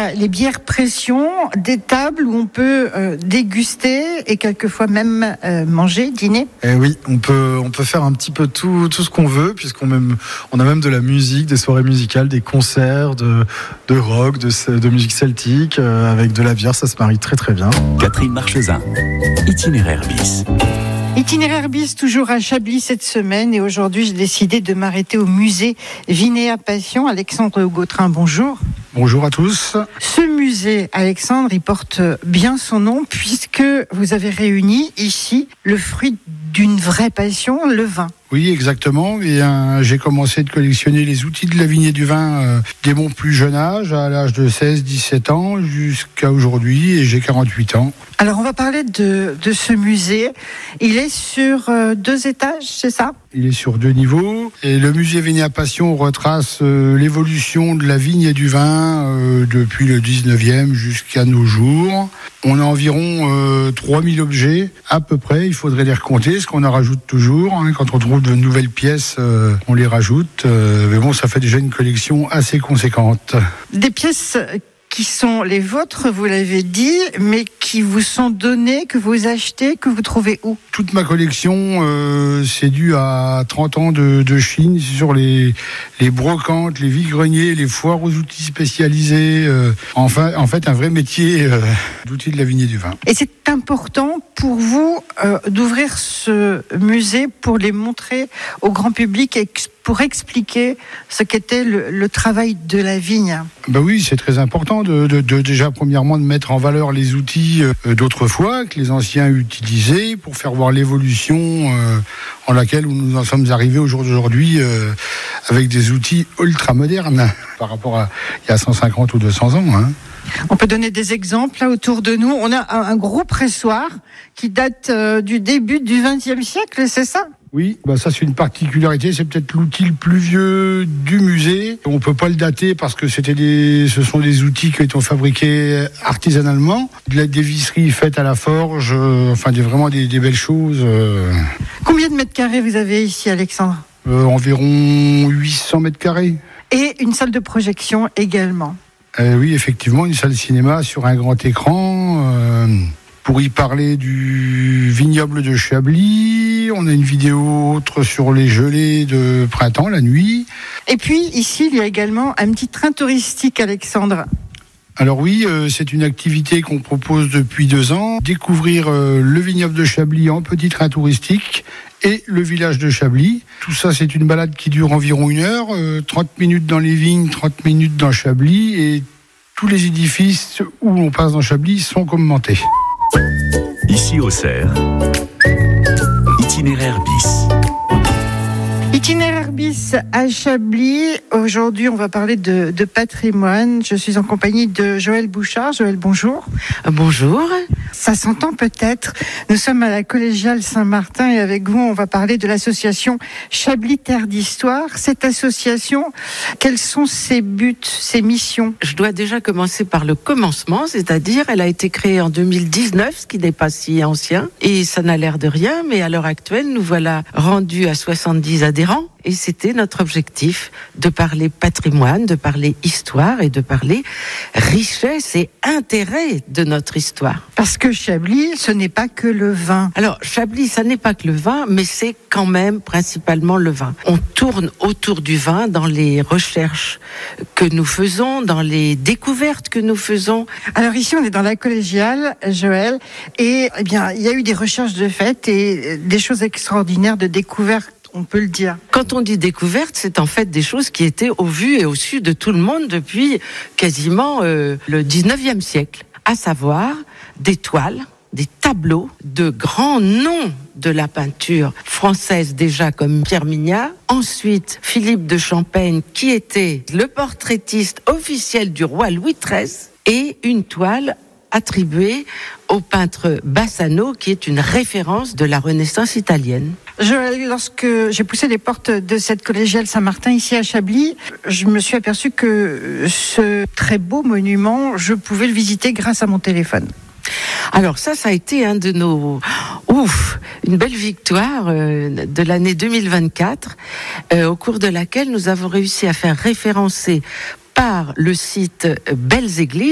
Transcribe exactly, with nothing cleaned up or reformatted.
a les bières pression, des tables où on peut euh, déguster et quelquefois même euh, manger, dîner. Eh oui, on peut, on peut faire un petit peu tout, tout ce qu'on veut, puisqu'on même, on a même de la musique, des soirées musicales, des concerts de, de rock, de, de musique celtique, euh, avec de la bière, ça se marie très très bien. Catherine Marchesin, Itinéraire bis. Itinéraire bis, toujours à Chablis cette semaine, et aujourd'hui j'ai décidé de m'arrêter au musée Vinéa Passion. Alexandre Gautrin, bonjour. Bonjour à tous. Ce musée, Alexandre, il porte bien son nom puisque vous avez réuni ici le fruit d'une vraie passion, le vin. Oui, exactement. Et euh, j'ai commencé de collectionner les outils de la vigne et du vin euh, dès mon plus jeune âge, à l'âge de seize dix-sept ans, jusqu'à aujourd'hui, et j'ai quarante-huit ans. Alors, on va parler de, de ce musée. Il est sur euh, deux étages, c'est ça ? Il est sur deux niveaux. Et le musée Vinéa Passion retrace euh, l'évolution de la vigne et du vin euh, depuis le dix-neuvième jusqu'à nos jours. On a environ euh, trois mille objets, à peu près. Il faudrait les recompter, parce qu'on en rajoute toujours. Hein. Quand on trouve de nouvelles pièces, euh, on les rajoute. Euh, mais bon, ça fait déjà une collection assez conséquente. Des pièces qui sont les vôtres, vous l'avez dit, mais qui vous sont données, que vous achetez, que vous trouvez où ? Toute ma collection, euh, c'est dû à trente ans de, de Chine sur les, les brocantes, les vide-greniers, les foires aux outils spécialisés. Euh, enfin, en fait, un vrai métier euh, d'outils de la vigne et du vin. Et c'est important pour vous euh, d'ouvrir ce musée pour les montrer au grand public et pour expliquer ce qu'était le, le travail de la vigne. Ben oui, c'est très important de, de, de déjà premièrement de mettre en valeur les outils euh, d'autrefois que les anciens utilisaient pour faire voir l'évolution euh, en laquelle nous en sommes arrivés au jour d'aujourd'hui euh, avec des outils ultra modernes par rapport à il y a cent cinquante ou deux cents ans. Hein. On peut donner des exemples là autour de nous. On a un, un gros pressoir qui date euh, du début du vingtième siècle, c'est ça ? Oui, bah ça c'est une particularité, c'est peut-être l'outil le plus vieux du musée. On peut pas le dater parce que c'était des, ce sont des outils qui ont été fabriqués artisanalement, de la, des visseries faites à la forge, euh, enfin des, vraiment des, des belles choses. Euh. Combien de mètres carrés vous avez ici, Alexandre ? euh, Environ huit cents mètres carrés. Et une salle de projection également. Euh, oui, effectivement, une salle de cinéma sur un grand écran. Euh, pour y parler du vignoble de Chablis, on a une vidéo autre sur les gelées de printemps, la nuit. Et puis, ici, il y a également un petit train touristique, Alexandre. Alors oui, euh, c'est une activité qu'on propose depuis deux ans. Découvrir euh, le vignoble de Chablis en petit train touristique et le village de Chablis. Tout ça, c'est une balade qui dure environ une heure, euh, trente minutes dans les vignes, trente minutes dans Chablis, et tous les édifices où on passe dans Chablis sont commentés. Ici au Cerf, Itinéraire bis. Itinéraire bis à Chablis. Aujourd'hui, on va parler de, de patrimoine. Je suis en compagnie de Joël Bouchard. Joël, bonjour. Bonjour. Ça s'entend peut-être. Nous sommes à la collégiale Saint-Martin et avec vous, on va parler de l'association Chablis Terre d'Histoire. Cette association, quels sont ses buts, ses missions ? Je dois déjà commencer par le commencement, c'est-à-dire elle a été créée en deux mille dix-neuf, ce qui n'est pas si ancien, et ça n'a l'air de rien, mais à l'heure actuelle, nous voilà rendus à soixante-dix adhérents. Et c'était notre objectif de parler patrimoine, de parler histoire et de parler richesse et intérêt de notre histoire. Parce que Chablis, ce n'est pas que le vin. Alors, Chablis, ça n'est pas que le vin, mais c'est quand même principalement le vin. On tourne autour du vin dans les recherches que nous faisons, dans les découvertes que nous faisons. Alors ici, on est dans la collégiale, Joël, et eh bien, il y a eu des recherches de fait et des choses extraordinaires de découvertes. On peut le dire. Quand on dit découverte, c'est en fait des choses qui étaient au vu et au su de tout le monde depuis quasiment euh, le dix-neuvième siècle. À savoir des toiles, des tableaux de grands noms de la peinture française déjà comme Pierre Mignard. Ensuite, Philippe de Champaigne qui était le portraitiste officiel du roi Louis treize et une toile attribuée au peintre Bassano, qui est une référence de la Renaissance italienne. Joël, lorsque j'ai poussé les portes de cette collégiale Saint-Martin ici à Chablis, je me suis aperçu que ce très beau monument, je pouvais le visiter grâce à mon téléphone. Alors ça, ça a été un de nos... Ouf, une belle victoire euh, de l'année deux mille vingt-quatre, euh, au cours de laquelle nous avons réussi à faire référencer par le site Belles Églises